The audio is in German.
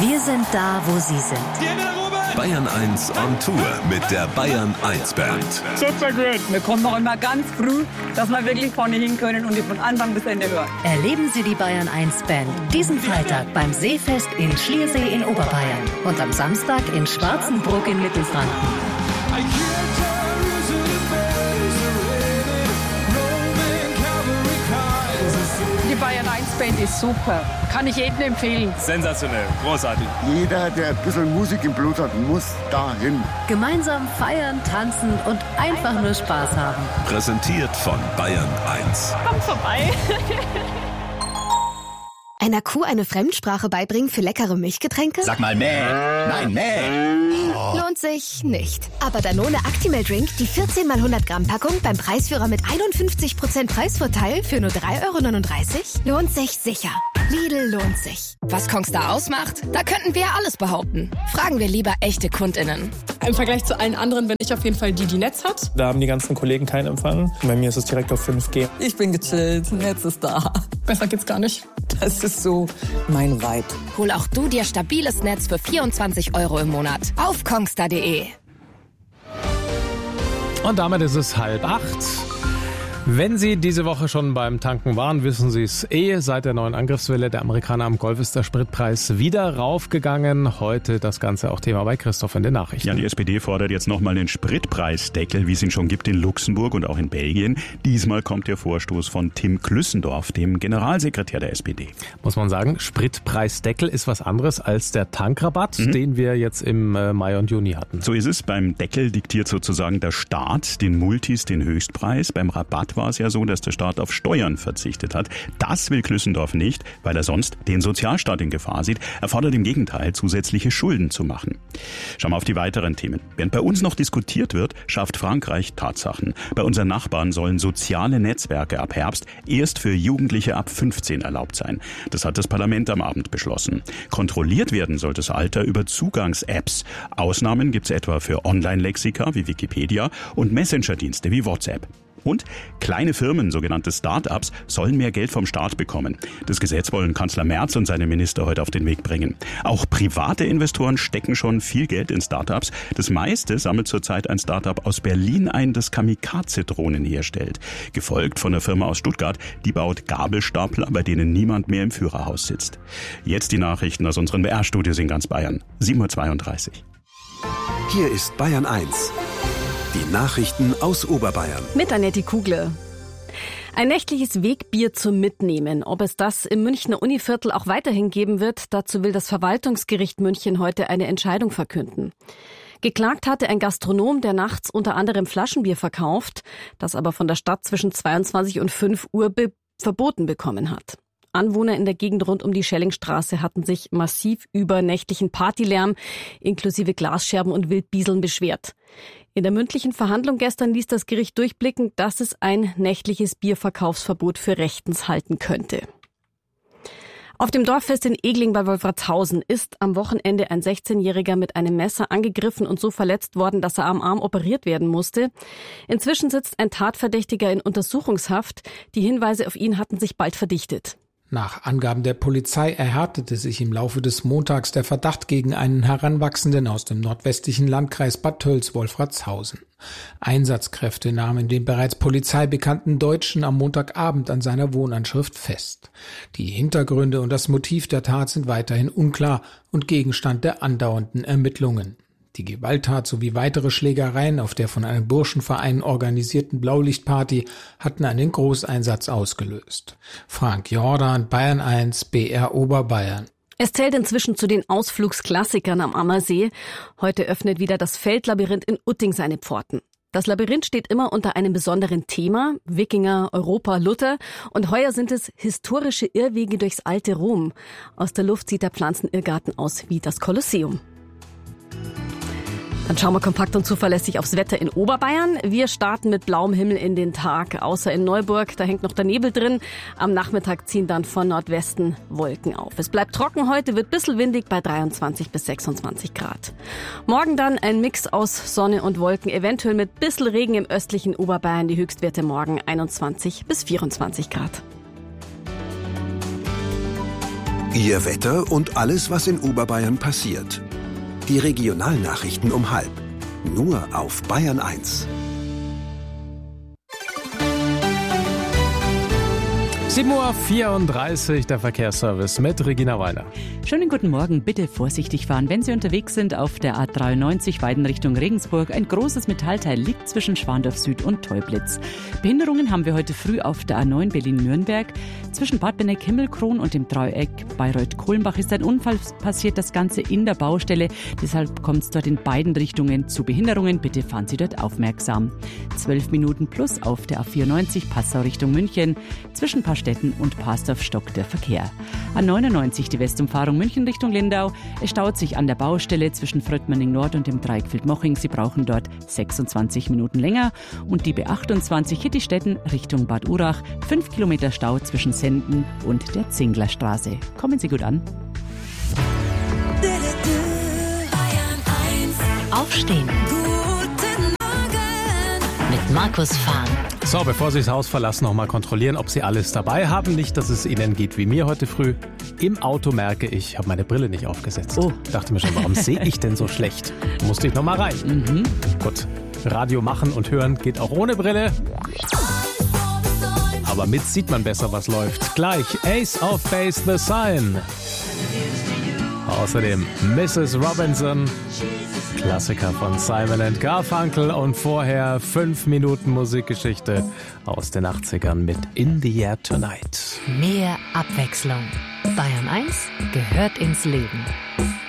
Wir sind da, wo Sie sind. Bayern 1 on Tour mit der Bayern 1 Band. Super gut. Wir kommen noch immer ganz früh, dass wir wirklich vorne hin können und die von Anfang bis Ende hören. Erleben Sie die Bayern 1 Band diesen Freitag beim Seefest in Schliersee in Oberbayern und am Samstag in Schwarzenbruck in Mittelfranken. Die Bayern 1 Band ist super. Kann ich jedem empfehlen. Sensationell, großartig. Jeder, der ein bisschen Musik im Blut hat, muss dahin. Gemeinsam feiern, tanzen und einfach nur Spaß haben. Präsentiert von Bayern 1. Kommt vorbei. Einer Kuh eine Fremdsprache beibringen für leckere Milchgetränke? Sag mal mäh. Nein, mäh. Lohnt sich nicht. Aber Danone Actimel Drink, die 14 x 100 Gramm Packung beim Preisführer mit 51% Preisvorteil für nur 3,39 €? Lohnt sich sicher. Lidl lohnt sich. Was Kongstar ausmacht? Da könnten wir alles behaupten. Fragen wir lieber echte KundInnen. Im Vergleich zu allen anderen bin ich auf jeden Fall die Netz hat. Da haben die ganzen Kollegen keinen Empfang. Bei mir ist es direkt auf 5G. Ich bin gechillt, Netz ist da. Besser geht's gar nicht. Das ist so mein Vibe. Hol auch du dir stabiles Netz für 24 € im Monat auf kongstar.de. Und damit ist es 7:30. Wenn Sie diese Woche schon beim Tanken waren, wissen Sie es Seit der neuen Angriffswelle der Amerikaner am Golf ist der Spritpreis wieder raufgegangen. Heute das Ganze auch Thema bei Christoph in den Nachrichten. Ja, die SPD fordert jetzt nochmal den Spritpreisdeckel, wie es ihn schon gibt in Luxemburg und auch in Belgien. Diesmal kommt der Vorstoß von Tim Klüssendorf, dem Generalsekretär der SPD. Muss man sagen, Spritpreisdeckel ist was anderes als der Tankrabatt, den wir jetzt im Mai und Juni hatten. So ist es. Beim Deckel diktiert sozusagen der Staat den Multis den Höchstpreis. Beim Rabatt war es ja so, dass der Staat auf Steuern verzichtet hat. Das will Klüssendorf nicht, weil er sonst den Sozialstaat in Gefahr sieht. Er fordert im Gegenteil, zusätzliche Schulden zu machen. Schauen wir auf die weiteren Themen. Während bei uns noch diskutiert wird, schafft Frankreich Tatsachen. Bei unseren Nachbarn sollen soziale Netzwerke ab Herbst erst für Jugendliche ab 15 erlaubt sein. Das hat das Parlament am Abend beschlossen. Kontrolliert werden soll das Alter über Zugangs-Apps. Ausnahmen gibt es etwa für Online-Lexika wie Wikipedia und Messenger-Dienste wie WhatsApp. Und kleine Firmen, sogenannte Start-ups, sollen mehr Geld vom Staat bekommen. Das Gesetz wollen Kanzler Merz und seine Minister heute auf den Weg bringen. Auch private Investoren stecken schon viel Geld in Start-ups. Das meiste sammelt zurzeit ein Start-up aus Berlin ein, das Kamikaze-Drohnen herstellt. Gefolgt von einer Firma aus Stuttgart, die baut Gabelstapler, bei denen niemand mehr im Führerhaus sitzt. Jetzt die Nachrichten aus unseren BR-Studios in ganz Bayern. 7:32 Uhr. Hier ist Bayern 1. Die Nachrichten aus Oberbayern. Mit Annette Kugle. Ein nächtliches Wegbier zum Mitnehmen. Ob es das im Münchner Univiertel auch weiterhin geben wird, dazu will das Verwaltungsgericht München heute eine Entscheidung verkünden. Geklagt hatte ein Gastronom, der nachts unter anderem Flaschenbier verkauft, das aber von der Stadt zwischen 22 und 5 Uhr verboten bekommen hat. Anwohner in der Gegend rund um die Schellingstraße hatten sich massiv über nächtlichen Partylärm inklusive Glasscherben und Wildbieseln beschwert. In der mündlichen Verhandlung gestern ließ das Gericht durchblicken, dass es ein nächtliches Bierverkaufsverbot für rechtens halten könnte. Auf dem Dorffest in Egling bei Wolfratshausen ist am Wochenende ein 16-Jähriger mit einem Messer angegriffen und so verletzt worden, dass er am Arm operiert werden musste. Inzwischen sitzt ein Tatverdächtiger in Untersuchungshaft. Die Hinweise auf ihn hatten sich bald verdichtet. Nach Angaben der Polizei erhärtete sich im Laufe des Montags der Verdacht gegen einen Heranwachsenden aus dem nordwestlichen Landkreis Bad Tölz-Wolfratshausen. Einsatzkräfte nahmen den bereits polizeibekannten Deutschen am Montagabend an seiner Wohnanschrift fest. Die Hintergründe und das Motiv der Tat sind weiterhin unklar und Gegenstand der andauernden Ermittlungen. Die Gewalttat sowie weitere Schlägereien auf der von einem Burschenverein organisierten Blaulichtparty hatten einen Großeinsatz ausgelöst. Frank Jordan, Bayern 1, BR Oberbayern. Es zählt inzwischen zu den Ausflugsklassikern am Ammersee. Heute öffnet wieder das Feldlabyrinth in Utting seine Pforten. Das Labyrinth steht immer unter einem besonderen Thema, Wikinger, Europa, Luther. Und heuer sind es historische Irrwege durchs alte Rom. Aus der Luft sieht der Pflanzenirrgarten aus wie das Kolosseum. Dann schauen wir kompakt und zuverlässig aufs Wetter in Oberbayern. Wir starten mit blauem Himmel in den Tag. Außer in Neuburg, da hängt noch der Nebel drin. Am Nachmittag ziehen dann von Nordwesten Wolken auf. Es bleibt trocken heute, wird ein bisschen windig bei 23 bis 26 Grad. Morgen dann ein Mix aus Sonne und Wolken, eventuell mit bisschen Regen im östlichen Oberbayern. Die Höchstwerte morgen 21 bis 24 Grad. Ihr Wetter und alles, was in Oberbayern passiert. Die Regionalnachrichten um 12:30. Nur auf Bayern 1. 7:34 Uhr, der Verkehrsservice mit Regina Weiler. Schönen guten Morgen. Bitte vorsichtig fahren, wenn Sie unterwegs sind auf der A93 Weiden Richtung Regensburg. Ein großes Metallteil liegt zwischen Schwandorf Süd und Teublitz. Behinderungen haben wir heute früh auf der A9 Berlin-Nürnberg. Zwischen Bad Benneck-Himmelkron und dem Dreieck Bayreuth-Kohlenbach ist ein Unfall passiert, das Ganze in der Baustelle. Deshalb kommt es dort in beiden Richtungen zu Behinderungen. Bitte fahren Sie dort aufmerksam. 12 Minuten plus auf der A94 Passau Richtung München. Zwischen Paarstetten und Parsdorf stockt der Verkehr. A99 die Westumfahrung München Richtung Lindau. Es staut sich an der Baustelle zwischen Fröttmanning Nord und dem Dreieck Vildmoching. Sie brauchen dort 26 Minuten länger. Und die B28 Hittistetten Richtung Bad Urach. 5 Kilometer Stau zwischen Senden und der Zinglerstraße. Kommen Sie gut an. Aufstehen. Mit Markus Fahn. So, bevor Sie das Haus verlassen, noch mal kontrollieren, ob Sie alles dabei haben. Nicht, dass es Ihnen geht wie mir heute früh. Im Auto merke ich habe meine Brille nicht aufgesetzt. Oh. Dachte mir schon, warum sehe ich denn so schlecht? Musste ich noch mal rein. Gut, Radio machen und hören geht auch ohne Brille. Aber mit sieht man besser, was läuft. Gleich Ace of Base The Sign. Außerdem Mrs. Robinson. Klassiker von Simon & Garfunkel und vorher 5 Minuten Musikgeschichte aus den 80ern mit In the Air Tonight. Mehr Abwechslung. Bayern 1 gehört ins Leben.